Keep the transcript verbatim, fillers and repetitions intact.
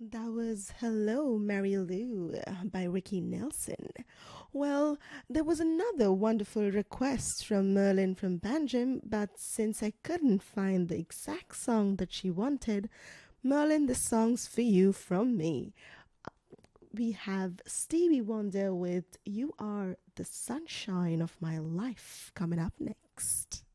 That was Hello, Mary Lou uh, by Ricky Nelson. Well, there was another wonderful request from Merlin from Banjim, but since I couldn't find the exact song that she wanted, Merlin, the song's for you from me. We have Stevie Wonder with You Are the Sunshine of My Life coming up next.